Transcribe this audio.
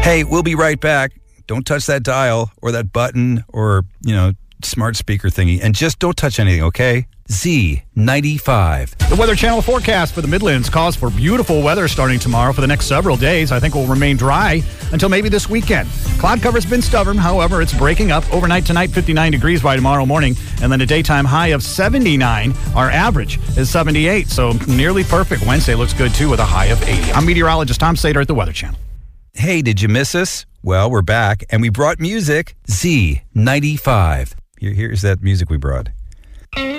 Hey, we'll be right back. Don't touch that dial or that button or, smart speaker thingy. And just don't touch anything, okay? Z95. The Weather Channel forecast for the Midlands calls for beautiful weather starting tomorrow for the next several days. I think it will remain dry until maybe this weekend. Cloud cover's been stubborn. However, it's breaking up. Overnight tonight, 59 degrees by tomorrow morning. And then a daytime high of 79. Our average is 78. So nearly perfect. Wednesday looks good, too, with a high of 80. I'm meteorologist Tom Sater at the Weather Channel. Hey, did you miss us? Well, we're back, and we brought music. Z95. Here's that music we brought.